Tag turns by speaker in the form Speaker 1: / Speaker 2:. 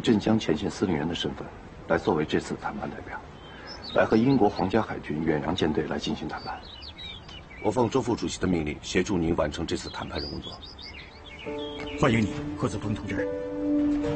Speaker 1: 镇江前线司令员的身份，来作为这次谈判代表，来和英国皇家海军远洋舰队来进行谈判。
Speaker 2: 我奉周副主席的命令，协助您完成这次谈判任务。
Speaker 3: 欢迎你，贺子峰同志。